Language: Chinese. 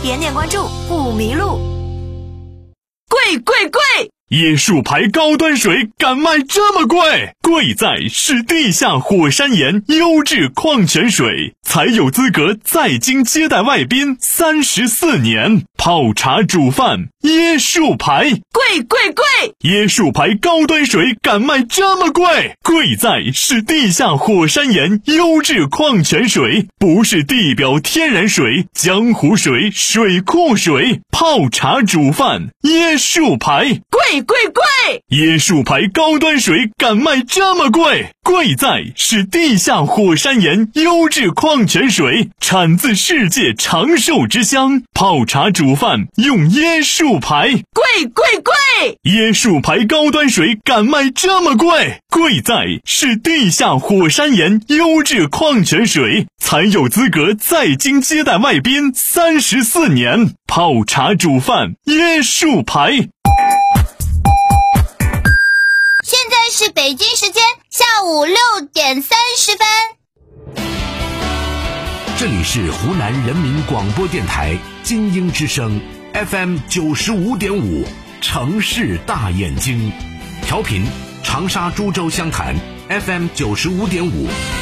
点点关注不迷路。 贵贵贵！ 椰树牌高端水敢卖这么贵？贵在是地下火山岩优质矿泉水，才有资格在京接待外宾34年。泡茶煮饭，椰树牌， 贵贵贵！ 椰树牌高端水敢卖这么贵？贵在是地下火山岩优质矿泉水，不是地表天然水、江湖水、水库水。泡茶煮饭，椰树牌， 贵贵贵！ 椰树牌高端水敢卖这么贵？贵在是地下火山岩优质矿泉水，产自世界长寿之乡。泡茶煮饭用椰树牌， 贵贵贵！ 椰树牌高端水敢卖这么贵？贵在是地下火山岩优质矿泉水，才有资格在京接待外宾34年。泡茶煮饭，椰树牌。 现在是北京时间下午6点30分。 这里是湖南人民广播电台精英之声 FM 95.5，城市大眼睛，调频长沙株洲湘潭 FM 95.5。